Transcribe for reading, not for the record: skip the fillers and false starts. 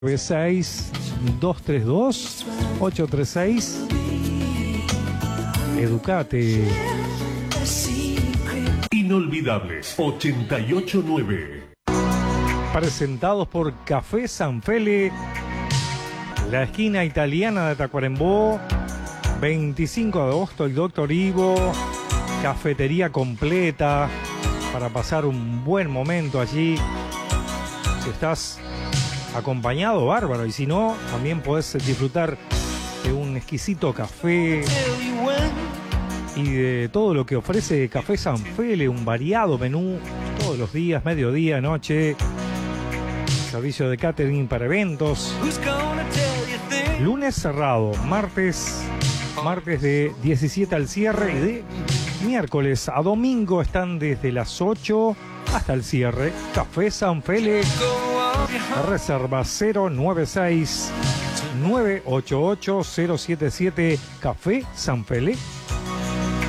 6-232-836. Educate. Inolvidables 889. Presentados por Café San Fele, la esquina italiana de Tacuarembó, 25 de agosto, el Dr. Ivo, cafetería completa para pasar un buen momento allí. Si estás acompañado, bárbaro, y si no, también podés disfrutar de un exquisito café y de todo lo que ofrece Café San Fele, un variado menú todos los días, mediodía, noche, servicio de catering para eventos. Lunes cerrado, martes de 17 al cierre, y de miércoles a domingo están desde las 8 hasta el cierre. Café San Fele. Reserva 096 988 077. Café San Fele.